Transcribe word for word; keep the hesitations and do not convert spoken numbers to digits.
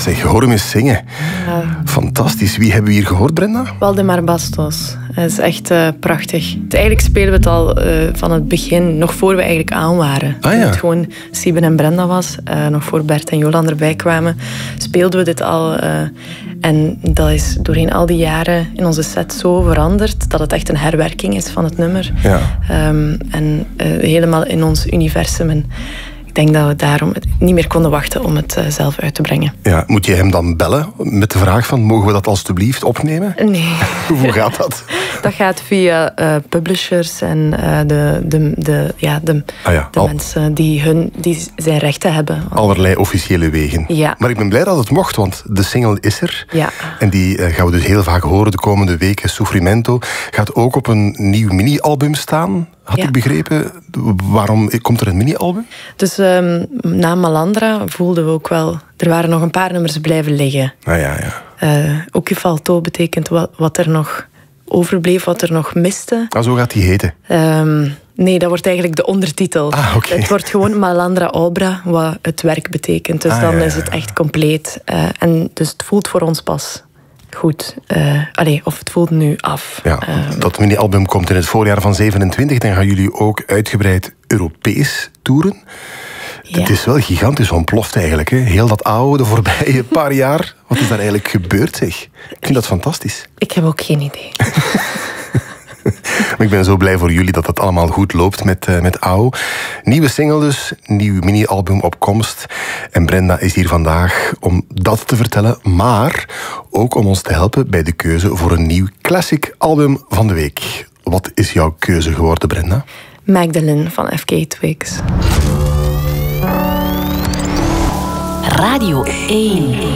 zeg, hoor hem eens zingen. Ja. Fantastisch. Wie hebben we hier gehoord, Brenda? Waldemar Bastos. Dat is echt uh, prachtig. Eigenlijk spelen we het al uh, van het begin, nog voor we eigenlijk aan waren. Ah, ja. Toen het gewoon Sieben en Brenda was, uh, nog voor Bert en Jolan erbij kwamen, speelden we dit al. Uh, en dat is doorheen al die jaren in onze set zo veranderd dat het echt een herwerking is van het nummer. Ja. Um, en uh, helemaal in ons universum. En ik denk dat we daarom niet meer konden wachten om het uh, zelf uit te brengen. Ja, moet je hem dan bellen met de vraag van, mogen we dat alstublieft opnemen? Nee. Hoe gaat dat? Dat gaat via uh, publishers en uh, de, de, de, ja, de, ah ja, de al... mensen die, hun, die zijn rechten hebben. Allerlei officiële wegen. Ja. Maar ik ben blij dat het mocht, want de single is er. Ja. En die uh, gaan we dus heel vaak horen de komende weken. Sofrimento gaat ook op een nieuw mini-album staan. Had ja. ik begrepen. Waarom komt er een mini-album? Dus um, na Malandra voelden we ook wel... Er waren nog een paar nummers blijven liggen. Ah, ja, ja. Uh, Occhio Falto betekent wat, wat er nog overbleef, wat er nog miste. Ah, zo gaat die heten? Um, nee, dat wordt eigenlijk de ondertitel. Ah, okay. Het wordt gewoon Malandra Obra, wat het werk betekent. Dus ah, dan ja, ja. is het echt compleet. Uh, en dus het voelt voor ons pas... goed. Uh, allee, of het voelt nu af. Ja, uh, dat mini-album komt in het voorjaar van zevenentwintig. Dan gaan jullie ook uitgebreid Europees toeren. Ja. Het is wel gigantisch ontploft eigenlijk. Hè? Heel dat oude de voorbije paar jaar. Wat is daar eigenlijk gebeurd, zeg? Ik vind dat fantastisch. Ik heb ook geen idee. Maar ik ben zo blij voor jullie dat dat allemaal goed loopt met, uh, met A O. Nieuwe single dus, nieuw mini-album op komst. En Brenda is hier vandaag om dat te vertellen, maar ook om ons te helpen bij de keuze voor een nieuw classic album van de week. Wat is jouw keuze geworden, Brenda? Magdalene van F K Twigs. Radio één.